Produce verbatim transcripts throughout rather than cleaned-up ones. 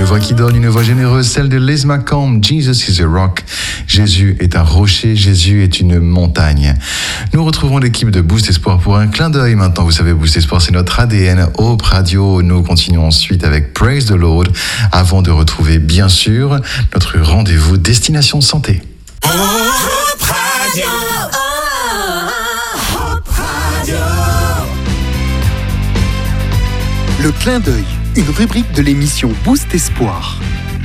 voix qui donne, une voix généreuse, celle de Les McComb. Jesus is a rock. Jésus est un rocher, Jésus est une montagne. Nous retrouvons l'équipe de Boost Espoir pour un clin d'œil. Maintenant, vous savez, Boost Espoir, c'est notre A D N. Hope Radio. Nous continuons ensuite avec Praise the Lord avant de retrouver, bien sûr, notre rendez-vous Destination Santé. Hope Radio. Hope Radio. Le clin d'œil, une rubrique de l'émission Boost Espoir.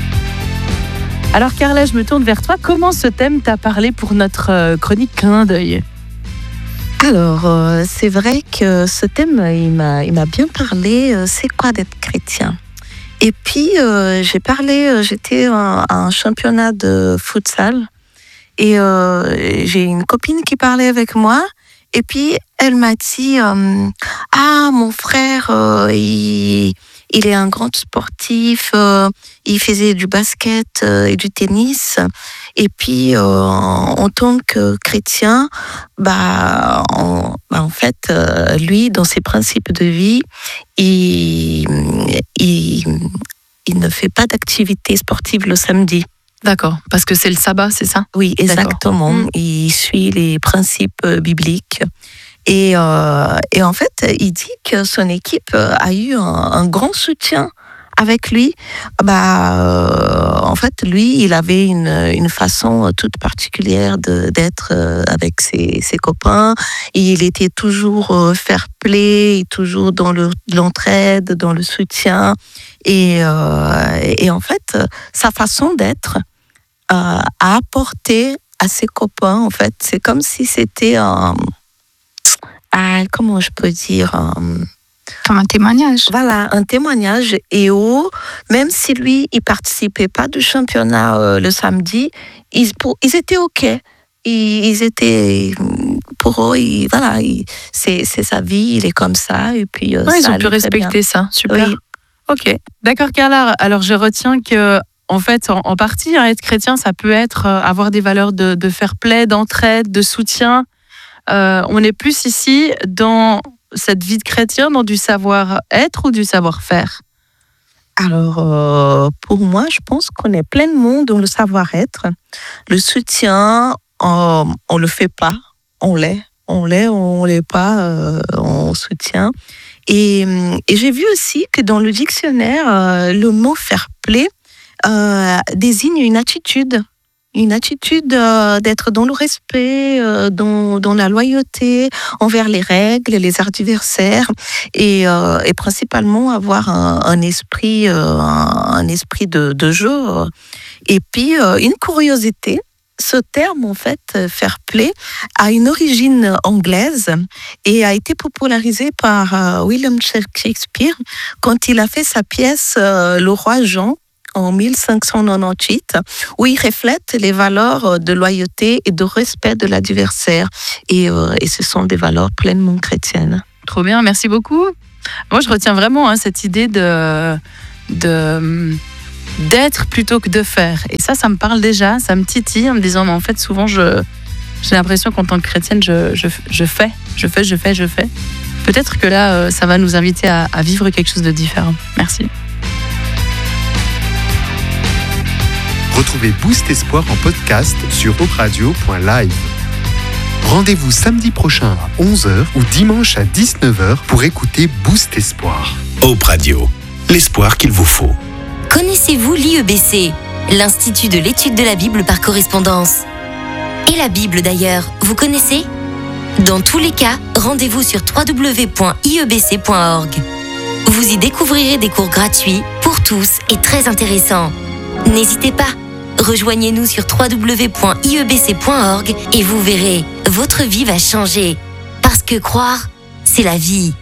Alors Carla, je me tourne vers toi. Comment ce thème t'a parlé pour notre euh, chronique clin d'œil ? Alors, euh, c'est vrai que ce thème, il m'a, il m'a bien parlé. Euh, c'est quoi d'être chrétien ? Et puis, euh, j'ai parlé, euh, j'étais à un championnat de futsal et euh, j'ai une copine qui parlait avec moi. Et puis, elle m'a dit euh, « Ah, mon frère, euh, il, il est un grand sportif, euh, il faisait du basket euh, et du tennis. Et puis, euh, en, en tant que chrétien, bah, en, bah, en fait, euh, lui, dans ses principes de vie, il, il, il ne fait pas d'activité sportive le samedi. » D'accord, parce que c'est le sabbat, c'est ça ? Oui, exactement. Mmh. Il suit les principes bibliques. Et, euh, et en fait, il dit que son équipe a eu un, un grand soutien avec lui. Bah, euh, en fait, lui, il avait une, une façon toute particulière de, d'être avec ses, ses copains. Il était toujours fair-play, toujours dans le, l'entraide, dans le soutien. Et, euh, et en fait, sa façon d'être euh, a apporté à ses copains, en fait, c'est comme si c'était un... Ah, comment je peux dire um... Comme un témoignage. Voilà, un témoignage. Et où, même si lui, il participait pas du championnat euh, le samedi, ils, pour, ils étaient OK. Ils, ils étaient, pour eux, ils, voilà, ils, c'est, c'est sa vie, il est comme ça. Et puis, euh, ouais, ça ils ont pu respecter ça. Super. Oui. OK. D'accord, Carla. Alors, je retiens que, en fait, en, en partie, hein, être chrétien, ça peut être euh, avoir des valeurs de, de fair-play, d'entraide, de soutien. Euh, on est plus ici dans cette vie de chrétien, dans du savoir-être ou du savoir-faire ? Alors, euh, pour moi, je pense qu'on est pleinement dans le savoir-être. Le soutien, euh, on ne le fait pas, on l'est. On l'est, on ne l'est pas, euh, on soutient. Et, et j'ai vu aussi que dans le dictionnaire, euh, le mot « fair-play » euh, désigne une attitude. Une attitude euh, d'être dans le respect, euh, dans, dans la loyauté envers les règles, les adversaires, et, euh, et principalement avoir un, un esprit, euh, un, un esprit de, de jeu. Et puis, euh, une curiosité, ce terme, en fait, fair play, a une origine anglaise et a été popularisé par euh, William Shakespeare quand il a fait sa pièce euh, Le Roi Jean, en mille cinq cent quatre-vingt-dix-huit, où il reflète les valeurs de loyauté et de respect de l'adversaire. Et, euh, et ce sont des valeurs pleinement chrétiennes. Trop bien, merci beaucoup. Moi, je retiens vraiment hein, cette idée de, de, d'être plutôt que de faire. Et ça, ça me parle déjà, ça me titille en me disant, mais en fait, souvent, je, j'ai l'impression qu'en tant que chrétienne, je, je, je fais, je fais, je fais, je fais. Peut-être que là, ça va nous inviter à, à vivre quelque chose de différent. Merci. Retrouvez Boost Espoir en podcast sur hope radio point live. Rendez-vous samedi prochain à onze heures ou dimanche à dix-neuf heures pour écouter Boost Espoir. Hope Radio, l'espoir qu'il vous faut. Connaissez-vous l'I E B C, l'Institut de l'étude de la Bible par correspondance ? Et la Bible d'ailleurs, vous connaissez ? Dans tous les cas, rendez-vous sur w w w point i e b c point org. Vous y découvrirez des cours gratuits pour tous et très intéressants. N'hésitez pas, rejoignez-nous sur w w w point i e b c point org et vous verrez, votre vie va changer. Parce que croire, c'est la vie.